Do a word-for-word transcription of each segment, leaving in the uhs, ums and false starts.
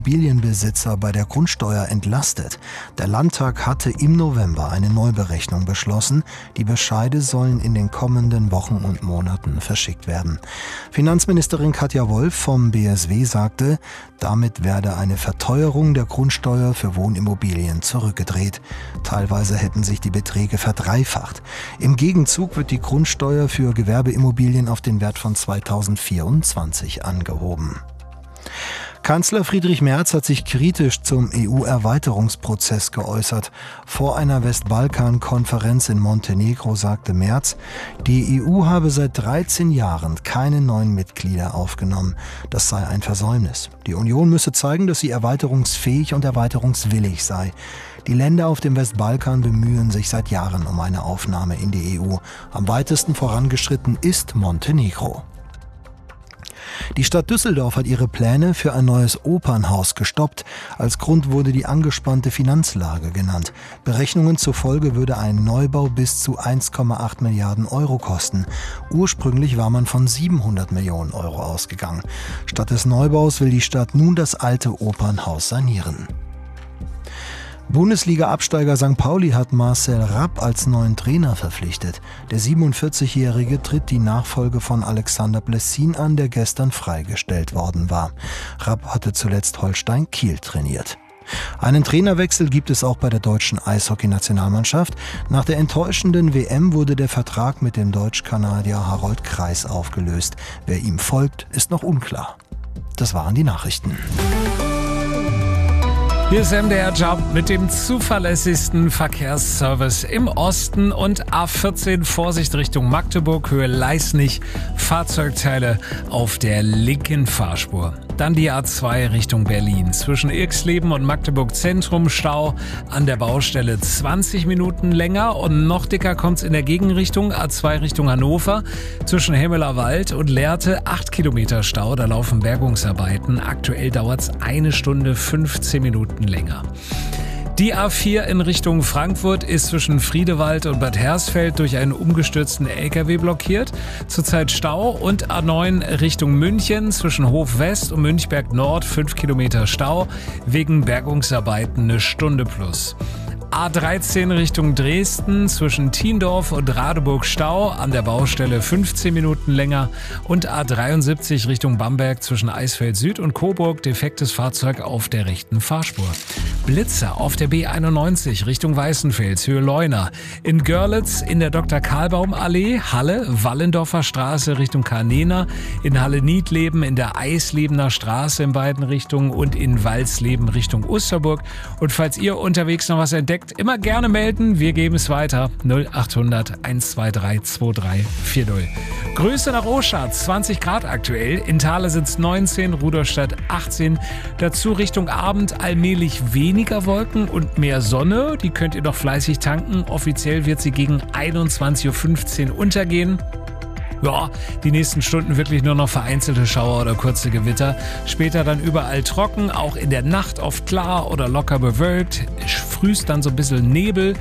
Immobilienbesitzer bei der Grundsteuer entlastet. Der Landtag hatte im November eine Neuberechnung beschlossen. Die Bescheide sollen in den kommenden Wochen und Monaten verschickt werden. Finanzministerin Katja Wolf vom B S W sagte, damit werde eine Verteuerung der Grundsteuer für Wohnimmobilien zurückgedreht. Teilweise hätten sich die Beträge verdreifacht. Im Gegenzug wird die Grundsteuer für Gewerbeimmobilien auf den Wert von zweitausendvierundzwanzig angehoben. Kanzler Friedrich Merz hat sich kritisch zum E U-Erweiterungsprozess geäußert. Vor einer Westbalkan-Konferenz in Montenegro sagte Merz, die E U habe seit dreizehn Jahren keine neuen Mitglieder aufgenommen. Das sei ein Versäumnis. Die Union müsse zeigen, dass sie erweiterungsfähig und erweiterungswillig sei. Die Länder auf dem Westbalkan bemühen sich seit Jahren um eine Aufnahme in die E U. Am weitesten vorangeschritten ist Montenegro. Die Stadt Düsseldorf hat ihre Pläne für ein neues Opernhaus gestoppt. Als Grund wurde die angespannte Finanzlage genannt. Berechnungen zufolge würde ein Neubau bis zu eins Komma acht Milliarden Euro kosten. Ursprünglich war man von siebenhundert Millionen Euro ausgegangen. Statt des Neubaus will die Stadt nun das alte Opernhaus sanieren. Bundesliga-Absteiger Sankt Pauli hat Marcel Rapp als neuen Trainer verpflichtet. Der siebenundvierzigjährige tritt die Nachfolge von Alexander Blessin an, der gestern freigestellt worden war. Rapp hatte zuletzt Holstein Kiel trainiert. Einen Trainerwechsel gibt es auch bei der deutschen Eishockey-Nationalmannschaft. Nach der enttäuschenden W M wurde der Vertrag mit dem Deutsch-Kanadier Harold Kreis aufgelöst. Wer ihm folgt, ist noch unklar. Das waren die Nachrichten. Hier ist M D R Jump mit dem zuverlässigsten Verkehrsservice im Osten und A vierzehn Vorsicht Richtung Magdeburg, Höhe Leisnig, Fahrzeugteile auf der linken Fahrspur. Dann die A zwei Richtung Berlin. Zwischen Irxleben und Magdeburg Zentrum Stau an der Baustelle zwanzig Minuten länger und noch dicker kommt's in der Gegenrichtung A zwei Richtung Hannover. Zwischen Hemmelerwald und Lehrte acht Kilometer Stau, da laufen Bergungsarbeiten. Aktuell dauert's eine Stunde fünfzehn Minuten länger. Die A vier in Richtung Frankfurt ist zwischen Friedewald und Bad Hersfeld durch einen umgestürzten L K W blockiert. Zurzeit Stau. Und A neun Richtung München zwischen Hof West und Münchberg Nord fünf Kilometer Stau. Wegen Bergungsarbeiten eine Stunde plus. A dreizehn Richtung Dresden zwischen Thiendorf und Radeburg Stau, an der Baustelle fünfzehn Minuten länger. Und A dreiundsiebzig Richtung Bamberg zwischen Eisfeld Süd und Coburg, defektes Fahrzeug auf der rechten Fahrspur. Blitzer auf der B einundneunzig Richtung Weißenfels, Höhe Leuna. In Görlitz in der Doktor Karlbaum Allee, Halle, Wallendorfer Straße Richtung Karnena. In Halle-Niedleben in der Eislebener Straße in beiden Richtungen und in Walsleben Richtung Osterburg. Und falls ihr unterwegs noch was entdeckt, immer gerne melden, wir geben es weiter. null achthundert eins zwei drei zwei drei vier null. Grüße nach Oschatz, zwanzig Grad aktuell. In Thale sind es neunzehn, Rudolstadt achtzehn. Dazu Richtung Abend allmählich weniger Wolken und mehr Sonne. Die könnt ihr noch fleißig tanken. Offiziell wird sie gegen einundzwanzig Uhr fünfzehn untergehen. Ja, die nächsten Stunden wirklich nur noch vereinzelte Schauer oder kurze Gewitter. Später dann überall trocken, auch in der Nacht oft klar oder locker bewölkt. Frühst dann so ein bisschen Nebel.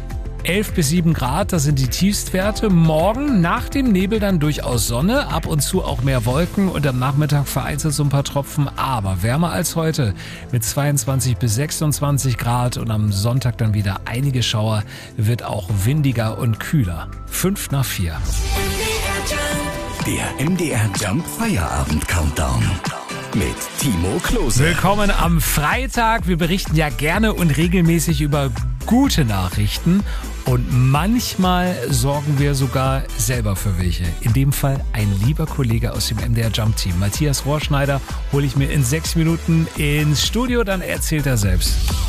elf bis sieben Grad, das sind die Tiefstwerte. Morgen nach dem Nebel dann durchaus Sonne, ab und zu auch mehr Wolken und am Nachmittag vereinzelt so ein paar Tropfen, aber wärmer als heute mit zweiundzwanzig bis sechsundzwanzig Grad und am Sonntag dann wieder einige Schauer, wird auch windiger und kühler. fünf nach vier. Der M D R Jump Feierabend Countdown mit Timo Klose. Willkommen am Freitag. Wir berichten ja gerne und regelmäßig über gute Nachrichten und manchmal sorgen wir sogar selber für welche. In dem Fall ein lieber Kollege aus dem M D R Jump Team, Matthias Rohrschneider, hole ich mir in sechs Minuten ins Studio, dann erzählt er selbst.